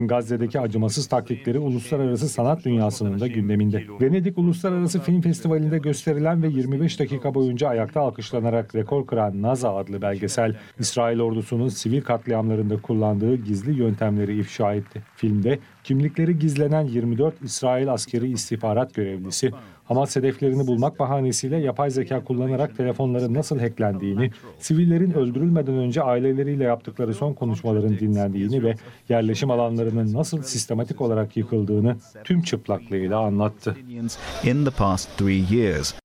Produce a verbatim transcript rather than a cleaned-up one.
Gazze'deki acımasız taktikleri uluslararası sanat dünyasının da gündeminde. Venedik Uluslararası Film Festivali'nde gösterilen ve yirmi beş dakika boyunca ayakta alkışlanarak rekor kıran Naza adlı belgesel, İsrail ordusunun sivil katliamlarında kullandığı gizli yöntemleri ifşa etti. Filmde kimlikleri gizlenen yirmi dört İsrail askeri istihbarat görevlisi, Hamas hedeflerini bulmak bahanesiyle yapay zeka kullanarak telefonların nasıl hacklendiğini, sivillerin öldürülmeden önce aileleriyle yaptıkları son konuşmaların dinlendiğini ve yerleşim alanlarının nasıl sistematik olarak yıkıldığını tüm çıplaklığıyla anlattı. In the past three years.